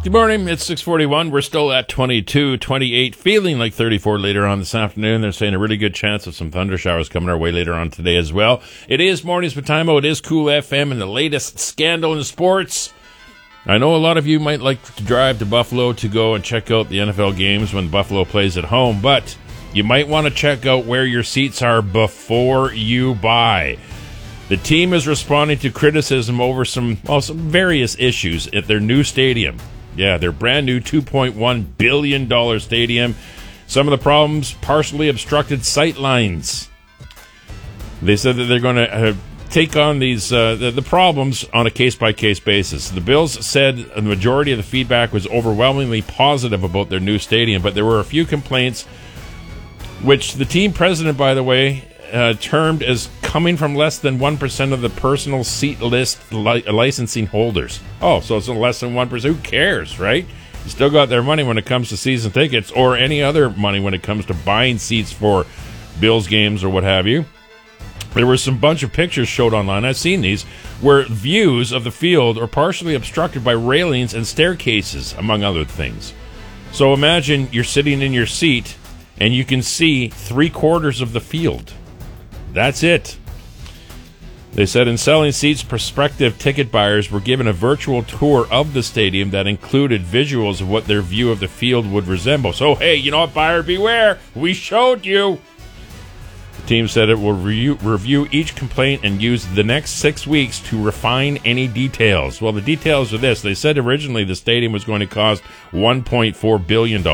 Good morning. It's 6:41. We're still at 22, 28, feeling like 34 later on this afternoon. They're saying a really good chance of some thunder showers coming our way later on today as well. It is Mornings with Timo. It is Cool FM and the latest scandal in sports. I know a lot of you might like to drive to Buffalo to go and check out the NFL games when Buffalo plays at home, but you might want to check out where your seats are before you buy. The team is responding to criticism over some various issues at their new stadium. Yeah, their brand new $2.1 billion stadium. Some of the problems, partially obstructed sight lines. They said that they're going to take on these the problems on a case-by-case basis. The Bills said the majority of the feedback was overwhelmingly positive about their new stadium, but there were a few complaints, which the team president, by the way, termed as coming from less than 1% of the personal seat list licensing holders. Oh, so it's less than 1%. Who cares, right? You still got their money when it comes to season tickets or any other money when it comes to buying seats for Bills games or what have you. There were some bunch of pictures showed online, I've seen these, where views of the field are partially obstructed by railings and staircases, among other things. So imagine you're sitting in your seat and you can see 3/4 of the field. That's it. They said in selling seats, prospective ticket buyers were given a virtual tour of the stadium that included visuals of what their view of the field would resemble. So, hey, you know what, buyer beware. We showed you. The team said it will review each complaint and use the next 6 weeks to refine any details. Well, the details are this. They said originally the stadium was going to cost $1.4 billion.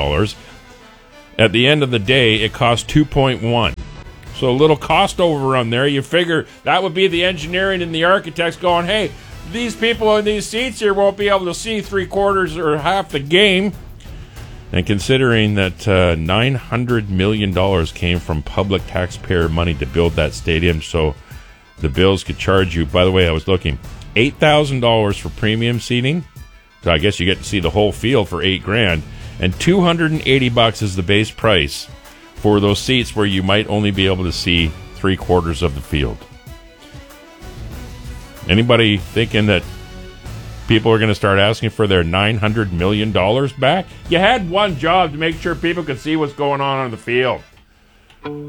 At the end of the day, it cost $2.1. So a little cost overrun there. You figure that would be the engineering and the architects going, hey, these people in these seats here won't be able to see 3/4 or half the game. And considering that $900 million came from public taxpayer money to build that stadium, so the Bills could charge you, by the way, I was looking, $8,000 for premium seating. So I guess you get to see the whole field for $8,000. And $280 is the base price for those seats where you might only be able to see 3/4 of the field. Anybody thinking that people are going to start asking for their $900 million back? You had one job to make sure people could see what's going on the field.